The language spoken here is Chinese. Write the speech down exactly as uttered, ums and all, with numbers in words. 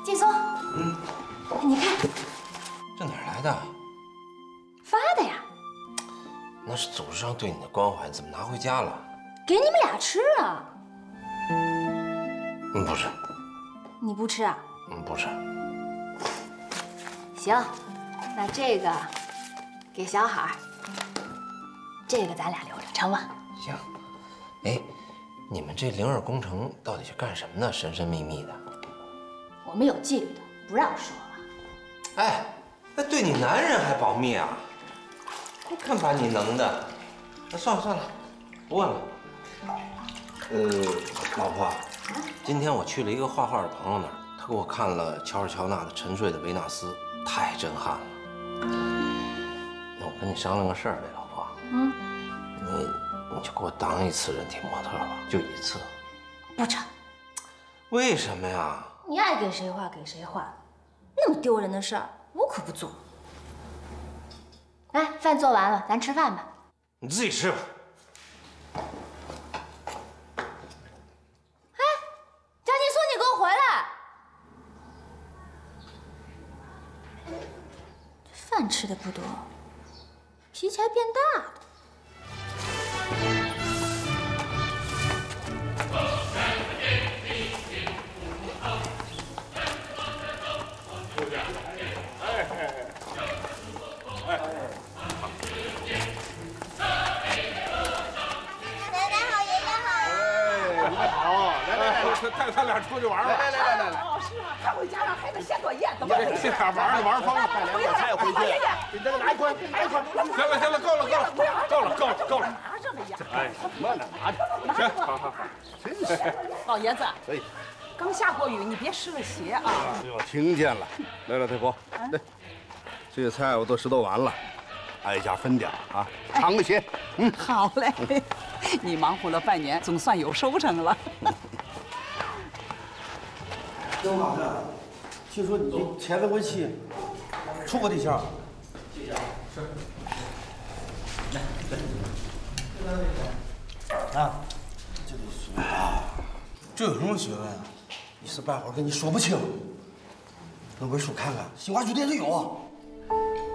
劲松，嗯，你看， 这哪来的？ 发的呀。 那是组织上对你的关怀，怎么拿回家了？ 给你们俩吃啊。 嗯，不是。 你不吃啊？ 嗯，不是。 行，那这个给小海，这个咱俩留着，成吗？ 行。哎，你们这灵儿工程到底是干什么呢？神神秘秘的。 我们有纪律的，不让说了。 哎，那对你男人还保密啊？我看把你能的。那算了算了，不问了。呃，老婆，今天我去了一个画画的朋友那儿，他给我看了乔尔乔纳的《沉睡的维纳斯》，太震撼了。那我跟你商量个事儿呗，老婆。嗯。你你就给我当一次人体模特吧，就一次。 不成。 为什么呀？ 你爱给谁画给谁画，那么丢人的事儿，我可不做。来，饭做完了，咱吃饭吧。 你自己吃吧。 哎，张劲松，你给我回来！这饭吃的不多，脾气还变大了。 带他俩出去玩玩。来来来来来， 哦，是吗？他回家让孩子写作业，怎么这这俩玩的玩疯了，带两个菜回去。你这个拿一块，拿一块。行了行了，够了够了，够了够了够了。 拿着了呀！ 哎，慢点拿着。行，好好好。真是。 老爷子， 哎， 刚下过雨，你别湿了鞋啊。 我听见了。来来，太婆，来，这些菜我都拾掇完了，挨家分点啊，尝个鲜。 嗯，好嘞。你忙活了半年，总算有收成了。 刘马子，听说你这前个为期处过对象？对象是。来，来。啊，这得说啊，这有什么学问啊？一时半会儿跟你说不清。那本书看看，新华书店里有啊。